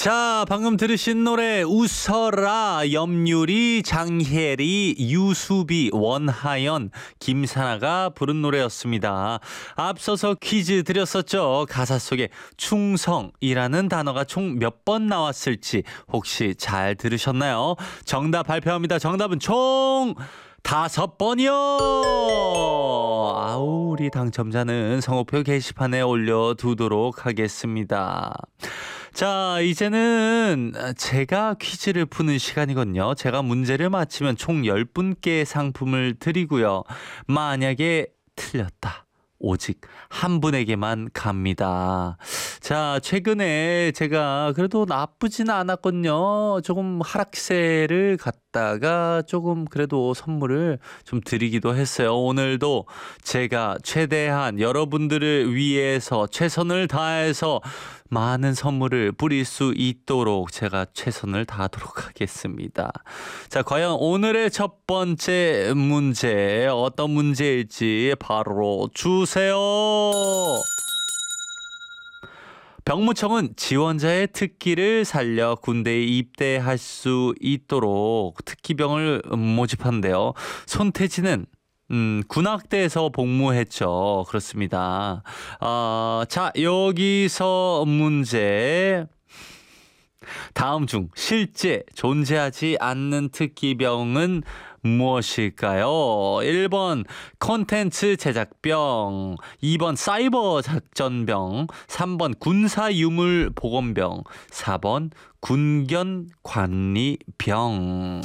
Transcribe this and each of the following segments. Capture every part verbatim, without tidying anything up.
자, 방금 들으신 노래 웃어라 염유리, 장혜리, 유수비, 원하연, 김사나가 부른 노래였습니다. 앞서서 퀴즈 드렸었죠. 가사 속에 충성이라는 단어가 총 몇 번 나왔을지 혹시 잘 들으셨나요? 정답 발표합니다. 정답은 총 다섯 번이요. 아우, 우리 당첨자는 성호표 게시판에 올려두도록 하겠습니다. 자, 이제는 제가 퀴즈를 푸는 시간이거든요. 제가 문제를 맞히면 총 열 분께 상품을 드리고요. 만약에 틀렸다, 오직 한 분에게만 갑니다. 자, 최근에 제가 그래도 나쁘진 않았거든요. 조금 하락세를 갔다가 조금 그래도 선물을 좀 드리기도 했어요. 오늘도 제가 최대한 여러분들을 위해서 최선을 다해서 많은 선물을 뿌릴 수 있도록 제가 최선을 다하도록 하겠습니다. 자, 과연 오늘의 첫 번째 문제 어떤 문제일지 바로 주세요. 병무청은 지원자의 특기를 살려 군대에 입대할 수 있도록 특기병을 모집한대요. 손태진은 음, 군악대에서 복무했죠. 그렇습니다. 어, 자, 여기서 문제. 다음 중 실제 존재하지 않는 특기병은 무엇일까요? 일 번 콘텐츠 제작병, 이 번 사이버 작전병, 삼 번 군사유물 보건병, 사 번 군견 관리병.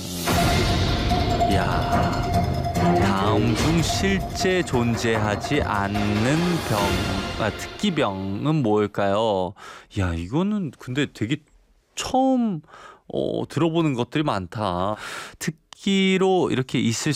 야, 다음 중 실제 존재하지 않는 병, 아, 특기병은 뭘까요? 야, 이거는 근데 되게 처음 어, 들어보는 것들이 많다. 특기로 이렇게 있을